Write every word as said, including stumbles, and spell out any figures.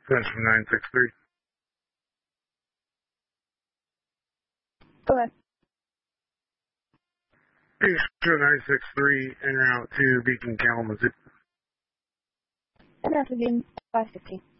Central nine six three. Go ahead. Central nine six three, en route to Beacon, Kalamazoo. En route to Beacon, five fifty.